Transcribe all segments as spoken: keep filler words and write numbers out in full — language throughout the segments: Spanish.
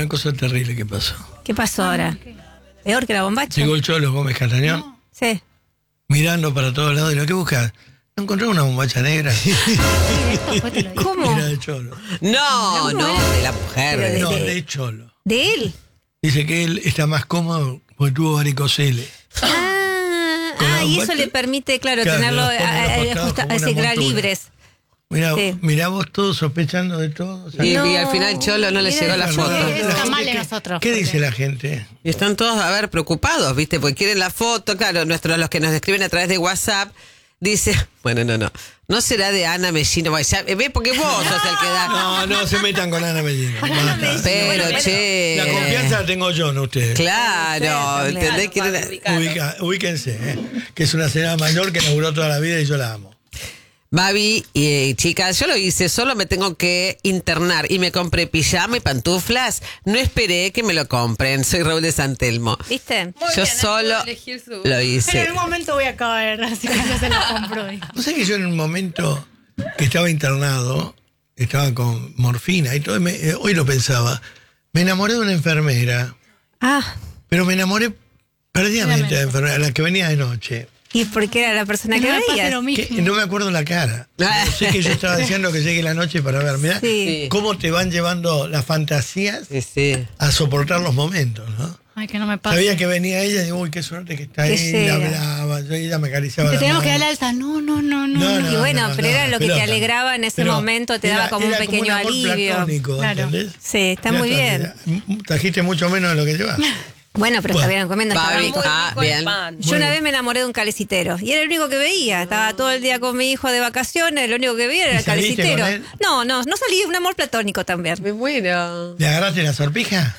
una cosa terrible que pasó. ¿Qué pasó ahora? ¿Peor que la bombacha? Llegó el Cholo Gómez Castañón, no. Sí. mirando para todos lados, y lo que buscas, ¿no encontró una bombacha negra? ¿Cómo? Era de Cholo. No, no, no, de la mujer. De, No, de, de Cholo. ¿De él? Dice que él está más cómodo porque tuvo varicocele. Ah, Con la ah y eso bombacha, le permite, claro, claro, tenerlo los pone a los a, costados a, como a, una a, montura. libres. Mirá, Sí. mirá vos todos sospechando de todo. O sea, Y, No, y al final Cholo no le mira, llegó la no, foto. no, la Está gente mal de que- nosotros, ¿Qué porque- dice la gente? Y están todos, a ver, preocupados, ¿viste? Porque quieren la foto. Claro, nuestros, los que nos escriben a través de WhatsApp, dice, bueno, no, no. No será de Ana Mellino. Bueno, ya, ve, porque vos sos el que da. No, no se metan con Ana Mellino. Ana basta. Mellino. Pero, Bueno, che. La confianza la tengo yo, no ustedes. Claro, Sí, ¿entendés? Claro, Quieren- para ubicarlo. Ubica, ubíquense, ¿eh? Que es una señora mayor que laburó toda la vida y yo la amo. Babi, y chicas, yo lo hice, solo me tengo que internar y me compré pijama y pantuflas. No esperé que me lo compren. Soy Raúl de San Telmo. ¿Viste? Muy Yo bien, solo hay que elegir su- lo Pero hice. en algún momento voy a caer, así que yo se lo compro. ¿No sé que yo en un momento que estaba internado, estaba con morfina y todo, y me- eh, hoy lo pensaba, me enamoré de una enfermera, Ah, pero me enamoré perdidamente de la enfermera, la que venía de noche. ¿y por qué era la persona No que me pasa veías? lo mismo. Que no me acuerdo la cara. Ah. Pero sé que yo estaba diciendo que llegue la noche para ver. Mirá Sí. cómo te van llevando las fantasías Sí, sí. a soportar los momentos, ¿no? Ay, que no me pasa. Sabía que venía ella y digo, uy, qué suerte que está Que ahí, llega. le hablaba, yo ella me acariciaba Te la tenemos que dar mano. la alta. No, no, no, no. No, no. no, Y bueno, no, pero no, era lo que te pelota. alegraba en ese Pero momento, te daba era- como un era pequeño un amor alivio. platónico, Claro. ¿entendés? Sí, está Era muy tan- bien. era- Trajiste mucho menos de lo que llevas. Bueno, pero Bueno. está bien comiendo. está Babi, rico. Muy ah, rico el bien. pan. Yo una vez me enamoré de un calecitero y era el único que veía. Estaba todo el día con mi hijo de vacaciones, lo único que veía era ¿Y el saliste calecitero. con él? No, no, no salí, un amor platónico también. Me muero. ¿Le agarraste la sorpija?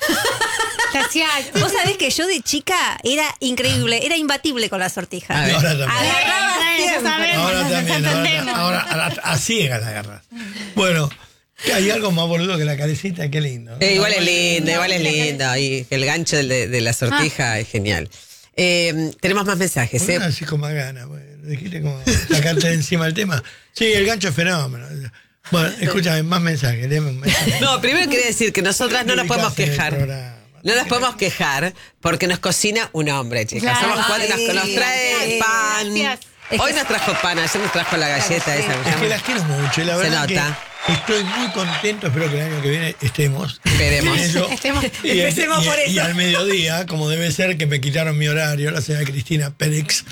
Te hacía- Vos sabés que yo de chica era increíble, era imbatible con la sortija. A ver. Ahora también. Agarraba Ay, ya siempre. sabemos, Ahora nos también, ahora, entendemos. ahora, ahora a ciegas la agarras. Bueno, que hay algo más boludo que la calecita, qué lindo. ¿no? Eh, igual es lindo, igual es lindo. Y el gancho de, de la sortija es genial. Eh, tenemos más mensajes. ¿Por qué ¿eh? no decís con más ganas? Bueno, dijiste como sacarte de encima el tema. Sí, el gancho es fenómeno. Bueno, escúchame, más mensajes, léeme un mensaje. No, primero quería decir que nosotras no nos podemos Dedicaste el quejar. programa. No nos podemos quejar porque nos cocina un hombre, chicas. Claro. Somos cuatro y nos, nos trae Ay, pan. gracias. Hoy nos trajo pan, ayer nos trajo la galleta esa. Es que las quiero mucho y la Se verdad nota. que estoy muy contento, espero que el año que viene estemos. Esperemos. En ello. Estemos. Y, Empecemos y- por y eso. al mediodía, como debe ser, que me quitaron mi horario, la señora Cristina Pérez.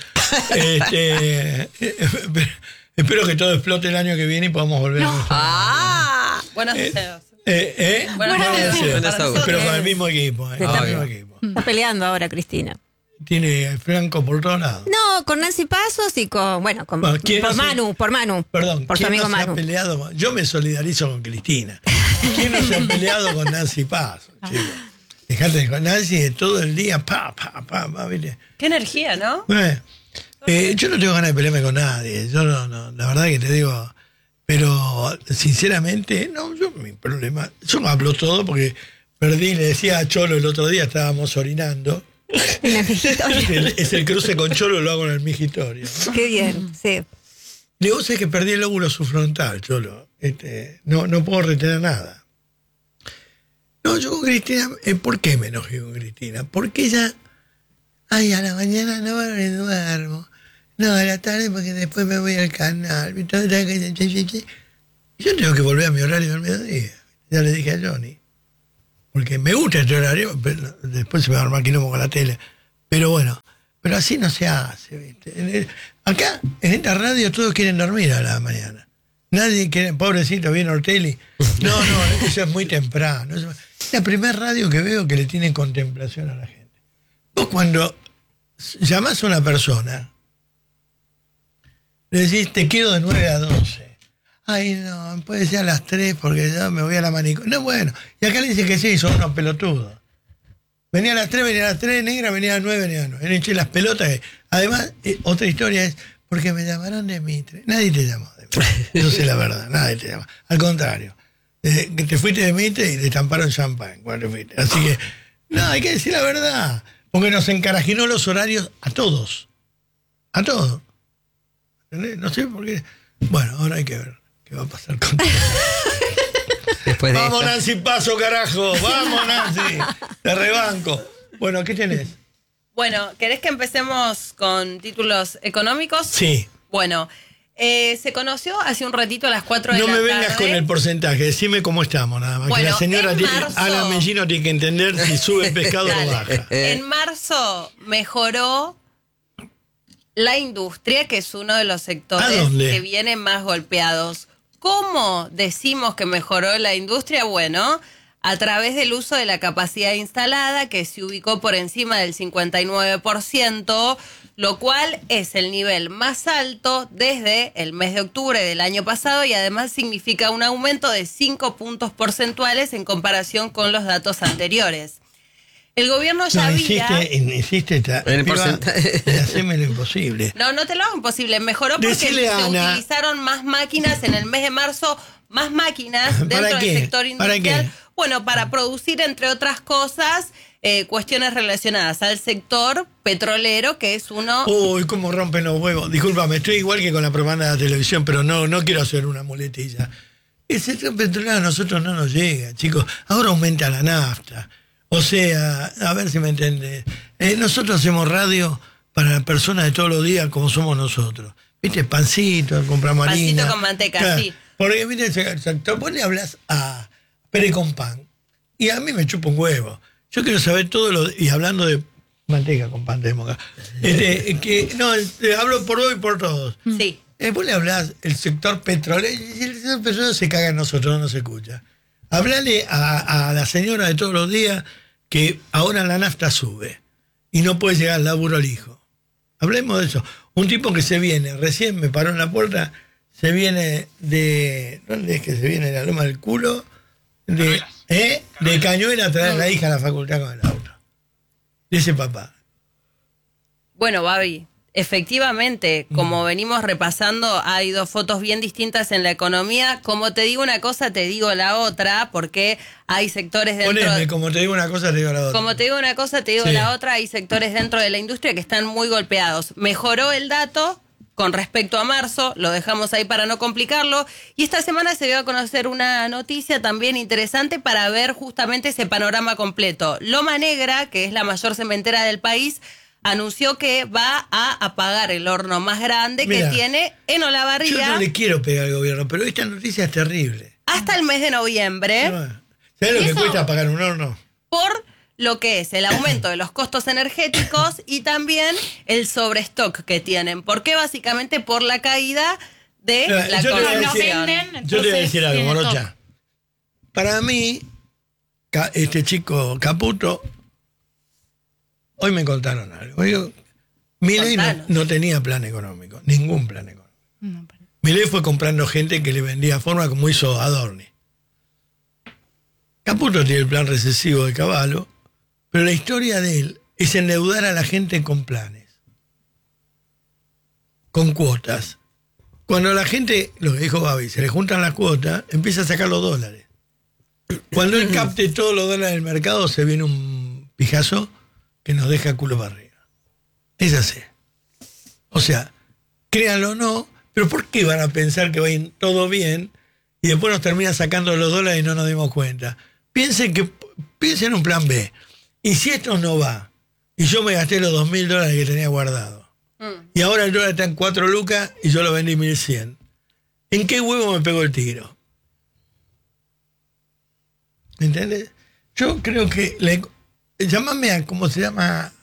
Este, espero que todo explote el año que viene y podamos volver a nuestro- ¡Ah! Buenos deseos. Eh, ¿eh? Buenos Buenos deseos. deseos. Buenos deseos. Pero con el mismo equipo. ¿eh? Se Con está- el mismo equipo. Está peleando ahora Cristina. Tiene flanco por todos lados. No, con Nancy Pasos y con, bueno, con, Bueno, ¿quién por no se- Manu, por Manu. Perdón, por su ¿quién amigo no se ha Manu. peleado? Yo me solidarizo con Cristina. ¿Quién no se ha peleado con Nancy Paz? Chicos? Dejate con Nancy de todo el día, pa, pa, pa, pa, ¿viste? Qué energía, ¿no? Eh, eh, yo no tengo ganas de pelearme con nadie. Yo no, no, la verdad que te digo, pero sinceramente, no, yo mi problema, yo hablo todo porque perdí, le decía a Cholo el otro día, estábamos orinando. En el migitorio. Es el, es el cruce con Cholo, lo hago en el migitorio. ¿no? Qué bien, sí. Le digo, sé que perdí el lóbulo subfrontal, Cholo. Este, no, no puedo retener nada. No, yo con Cristina, eh, ¿por qué me enojé con Cristina? Porque ella, ay, a la mañana no me duermo. No, a la tarde porque después me voy al canal. Y yo tengo que volver a mi horario del mediodía. Ya le dije a Johnny. Porque me gusta este horario, pero después se me va a armar quilombo con la tele. Pero bueno, pero así no se hace, ¿viste? En el- acá, en esta radio, todos quieren dormir a la mañana. Nadie quiere, pobrecito, viene Ortelli. No, no, eso es muy temprano. Eso- es la primera radio que veo que le tienen contemplación a la gente. Vos cuando llamás a una persona, le decís, te quiero de nueve a doce. Ay, no, puede ser a las tres porque yo me voy a la manicomio. No, bueno. Y acá le dice que sí, son unos pelotudos. Venía a las tres, venía a las tres, negra, venía a las nueve, venía a las nueve. Eché las pelotas. que- Además, eh, otra historia es, porque me llamaron de Mitre. Nadie te llamó de Mitre. Eso es la verdad, nadie te llamó. Al contrario, eh, que te fuiste de Mitre y te estamparon champán cuando te fuiste. Así que, no, hay que decir la verdad. Porque nos encarajinó los horarios a todos. A todos. ¿Entendés? No sé por qué. Bueno, ahora hay que ver qué va a pasar con Después de Vamos, esto. Nancy, paso, carajo. Vamos, Nancy. Te rebanco. Bueno, ¿qué tenés? Bueno, ¿querés que empecemos con títulos económicos? Sí. Bueno, eh, se conoció hace un ratito a las cuatro de No la me tarde. vengas con el porcentaje, decime cómo estamos nada más. Bueno, que la señora en tiene, marzo- Ana Mellino tiene que entender si sube el pescado o Dale. baja. En marzo mejoró la industria, que es uno de los ¿A sectores dónde? que vienen más golpeados. ¿Cómo decimos que mejoró la industria? Bueno, a través del uso de la capacidad instalada, que se ubicó por encima del cincuenta y nueve por ciento, lo cual es el nivel más alto desde el mes de octubre del año pasado y además significa un aumento de cinco puntos porcentuales en comparación con los datos anteriores. El gobierno ya No, había... insiste, insiste esta, En el piba, porcentaje. de hacerme lo imposible. No, no te lo hago imposible. Mejoró porque Decile se a Ana. utilizaron más máquinas en el mes de marzo, más máquinas ¿Para dentro qué? del sector ¿Para industrial. qué? Bueno, para producir, entre otras cosas, eh, cuestiones relacionadas al sector petrolero, que es uno... Uy, cómo rompen los huevos. Disculpame, estoy igual que con la propaganda de la televisión, pero no, no quiero hacer una muletilla. El sector petrolero a nosotros no nos llega, chicos. Ahora aumenta la nafta. O sea, a ver si me entiendes. Eh, nosotros hacemos radio para las personas de todos los días como somos nosotros. ¿Viste? Pancito, compramos harina. Pancito con manteca, sí. Porque, viste, el sector, vos le hablas a Pere con pan. Y a mí me chupa un huevo. Yo quiero saber todo lo... Y hablando de manteca con pan, tenemos acá. Este, que, no, te hablo por vos y por todos. Sí. Eh, vos le hablás el sector petrolero, y el sector petrolero se caga en nosotros, no se escucha. Hablale a, a la señora de todos los días que ahora la nafta sube y no puede llegar al laburo al hijo. Hablemos de eso. Un tipo que se viene, recién me paró en la puerta, se viene de... ¿Dónde es que se viene? De la loma del culo. De, ¿eh? de Cañuela a traer a la hija a la facultad con el auto. Dice papá. Bueno, Babi, efectivamente, como venimos repasando, hay dos fotos bien distintas en la economía. Como te digo una cosa, te digo la otra, porque hay sectores dentro... Poneme, como te digo una cosa, te digo la otra. Como te digo una cosa, te digo Sí. la otra. Hay sectores dentro de la industria que están muy golpeados. Mejoró el dato con respecto a marzo, lo dejamos ahí para no complicarlo. Y esta semana se dio a conocer una noticia también interesante para ver justamente ese panorama completo. Loma Negra, que es la mayor cementera del país, anunció que va a apagar el horno más grande Mira, que tiene en Yo Olavarría no le quiero pegar al gobierno, pero esta noticia es terrible. hasta el mes de noviembre. ¿Sabes lo ¿Y que eso? cuesta pagar un horno? Por lo que es el aumento de los costos energéticos y también el sobrestock que tienen. ¿Por qué? Básicamente por la caída de Mira, la yo te voy a Como no decir- consumición. venden, Yo te voy a entonces decir algo, tiene Morocha. stock. Para mí, ca- este chico Caputo, hoy me contaron algo. Digo, Milei no, Contanos. no tenía plan económico, ningún plan económico. No, pero- Milei fue comprando gente que le vendía forma como hizo Adorni. Caputo tiene el plan recesivo de Caballo, pero la historia de él es endeudar a la gente con planes, con cuotas. Cuando la gente, lo que dijo Babi, se le juntan las cuotas, empieza a sacar los dólares. Cuando él capte todos los dólares del mercado, se viene un pijazo que nos deja culo para arriba. Es así. O sea, créanlo o no, pero ¿por qué van a pensar que va a ir todo bien y después nos termina sacando los dólares y no nos dimos cuenta? Piensen que piensen en un plan B. Y si esto no va, y yo me gasté los dos mil dólares que tenía guardado, Mm. y ahora el dólar está en cuatro lucas y yo lo vendí mil cien, ¿en qué huevo me pegó el tiro? ¿Entiendes? Yo creo que... Le, llámame a... ¿Cómo se llama?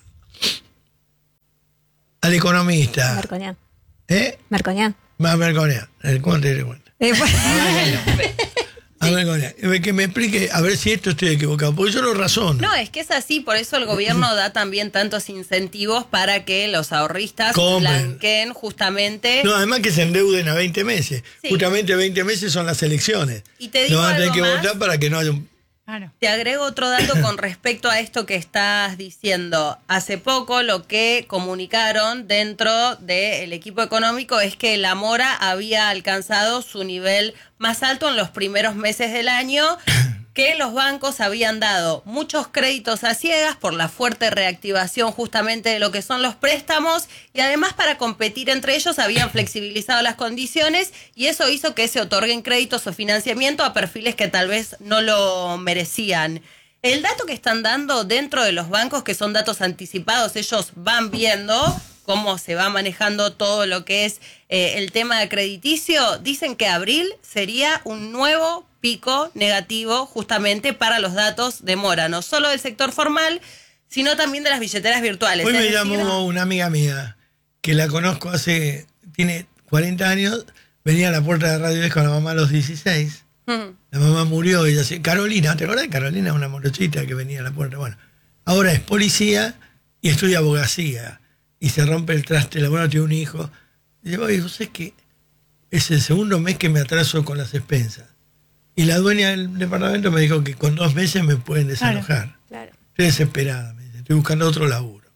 Al economista. Marconian. ¿Eh? Marconian. Más Merconia. ¿Cómo te das cuenta? Eh, bueno. A Merconia. Que me explique, a ver si esto estoy equivocado, porque yo lo razono. No, es que es así, por eso el gobierno da también tantos incentivos para que los ahorristas Compren. blanqueen justamente. No, además que se endeuden a veinte meses. Sí. Justamente veinte meses son las elecciones. Y te digo No van a tener algo que más. votar para que no haya un... Claro. Te agrego otro dato con respecto a esto que estás diciendo. Hace poco lo que comunicaron dentro del equipo económico es que la mora había alcanzado su nivel más alto en los primeros meses del año, que los bancos habían dado muchos créditos a ciegas por la fuerte reactivación justamente de lo que son los préstamos y además para competir entre ellos habían flexibilizado las condiciones y eso hizo que se otorguen créditos o financiamiento a perfiles que tal vez no lo merecían. El dato que están dando dentro de los bancos, que son datos anticipados, ellos van viendo cómo se va manejando todo lo que es eh, el tema de crediticio, dicen que abril sería un nuevo pico negativo justamente para los datos de mora, no solo del sector formal, sino también de las billeteras virtuales. Hoy es me decir, llamó una amiga mía, que la conozco hace, tiene cuarenta años, venía a la puerta de Radio Vez con la mamá a los dieciséis, uh-huh. La mamá murió, ella se, Carolina, ¿te acordás de Carolina? Una morochita que venía a la puerta, bueno, ahora es policía y estudia abogacía, y se rompe el traste, la buena tiene un hijo, y dice, oye, ¿vos sabés que es el segundo mes que me atraso con las expensas? Y la dueña del departamento me dijo que con dos meses me pueden desalojar. Claro, claro. Estoy desesperada, me dice, estoy buscando otro laburo.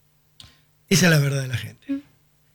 Esa es la verdad de la gente. Mm.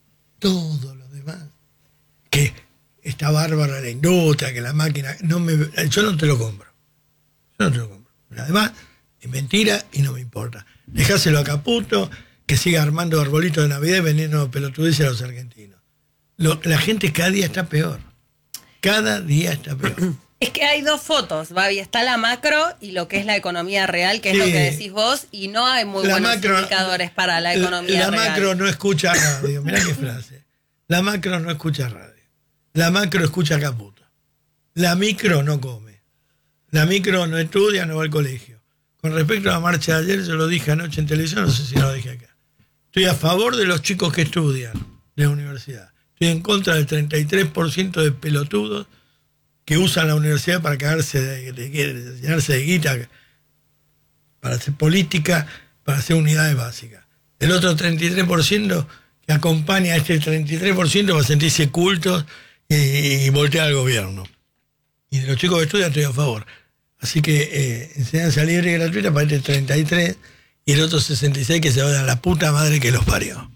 Todo lo demás, que está bárbara la industria, que la máquina, no me, yo no te lo compro. Yo no te lo compro. Pero además, es mentira y no me importa. Dejáselo a Caputo, que siga armando arbolitos de Navidad y vendiendo pelotudeces a los argentinos. Lo, la gente cada día está peor. Cada día está peor. Es que hay dos fotos, Babi. Está la macro y lo que es la economía real, que es sí. lo que decís vos, y no hay muy la buenos macro, indicadores para la economía la real. La macro no escucha radio. Mirá qué frase. La macro no escucha radio. La macro escucha Caputo. La micro no come. La micro no estudia, no va al colegio. Con respecto a la marcha de ayer, yo lo dije anoche en televisión, no sé si lo dije acá. Estoy a favor de los chicos que estudian de la universidad. Estoy en contra del treinta y tres por ciento de pelotudos que usan la universidad para cagarse de, de, de, de llenarse de guita, para hacer política, para hacer unidades básicas. El otro treinta y tres por ciento que acompaña a este treinta y tres por ciento va a sentirse cultos y, y voltear al gobierno. Y de los chicos que estudian estoy a favor. Así que eh, enseñanza libre y gratuita para este treinta y tres y el otro sesenta y seis que se va a la puta madre que los parió.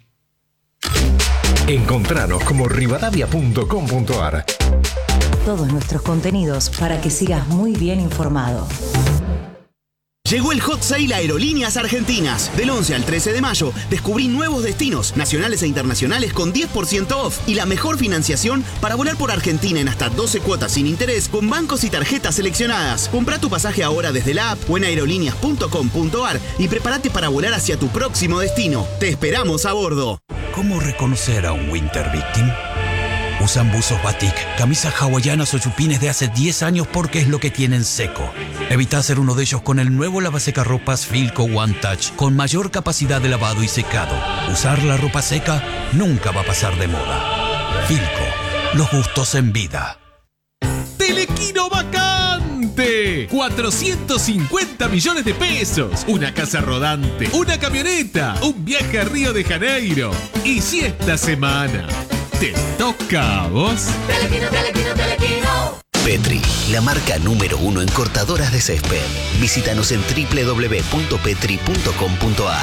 Encontranos como rivadavia punto com punto ar. Todos nuestros contenidos para que sigas muy bien informado. Llegó el Hot Sale Aerolíneas Argentinas. Del once al trece de mayo, descubrí nuevos destinos, nacionales e internacionales con diez por ciento off y la mejor financiación para volar por Argentina en hasta doce cuotas sin interés con bancos y tarjetas seleccionadas. Comprá tu pasaje ahora desde la app o en aerolíneas punto com punto ar y prepárate para volar hacia tu próximo destino. Te esperamos a bordo. ¿Cómo reconocer a un Winter Victim? Usan buzos batik, camisas hawaianas o chupines de hace diez años porque es lo que tienen seco. Evita ser uno de ellos con el nuevo lavasecarropas Filco One Touch con mayor capacidad de lavado y secado. Usar la ropa seca nunca va a pasar de moda. Filco, los gustos en vida. ¡Telequino vacante! cuatrocientos cincuenta millones de pesos, una casa rodante, una camioneta, un viaje a Río de Janeiro. Y si esta semana te toca a vos. Telequino, Telequino, Telequino. Petri, la marca número uno en cortadoras de césped. Visítanos en doble u doble u doble u punto petri punto com punto ar.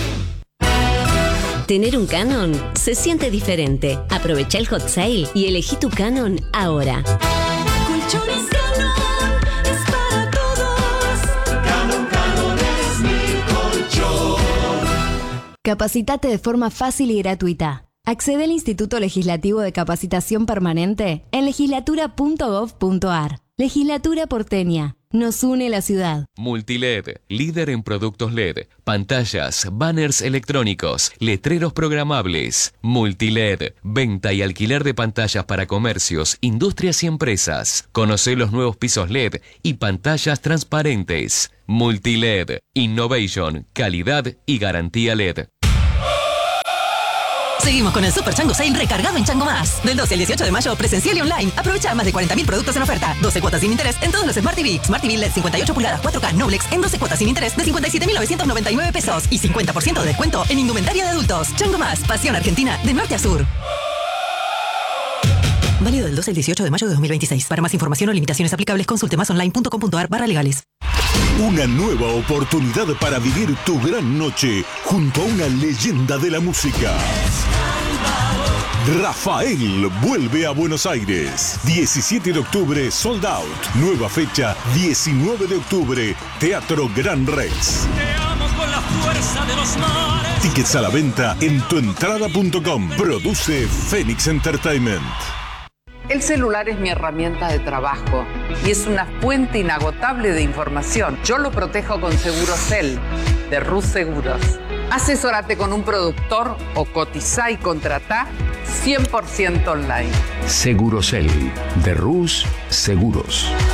Tener un Canon se siente diferente. Aprovecha el hot sale y elegí tu Canon ahora. Colchones Canon es para todos. Canon, Canon es mi colchón. Capacitate de forma fácil y gratuita. Accede al Instituto Legislativo de Capacitación Permanente en legislatura punto gov punto ar. Legislatura porteña. Nos une la ciudad. Multiled, líder en productos L E D, pantallas, banners electrónicos, letreros programables. Multiled, venta y alquiler de pantallas para comercios, industrias y empresas. Conocé los nuevos pisos L E D y pantallas transparentes. Multiled, innovation, calidad y garantía L E D. Seguimos con el Super Chango Sale recargado en Chango Más. Del doce al dieciocho de mayo, presencial y online. Aprovecha más de cuarenta mil productos en oferta. doce cuotas sin interés en todos los Smart T V. Smart T V L E D cincuenta y ocho pulgadas cuatro K Noblex en doce cuotas sin interés de cincuenta y siete mil novecientos noventa y nueve pesos. Y cincuenta por ciento de descuento en indumentaria de adultos. Chango Más, pasión argentina de norte a sur. Válido del doce al dieciocho de mayo de dos mil veintiséis. Para más información o limitaciones aplicables, consulte más online punto com punto ar barra legales. Una nueva oportunidad para vivir tu gran noche junto a una leyenda de la música. Rafael vuelve a Buenos Aires. diecisiete de octubre, sold out. Nueva fecha, diecinueve de octubre, Teatro Gran Rex. Te amo con la fuerza de los mares. Tickets a la venta en tuentrada punto com. Produce Phoenix Entertainment. El celular es mi herramienta de trabajo y es una fuente inagotable de información. Yo lo protejo con Segurosel, de Rus Seguros. Asesórate con un productor o cotizá y contratá cien por ciento online. Segurosel, de Rus Seguros.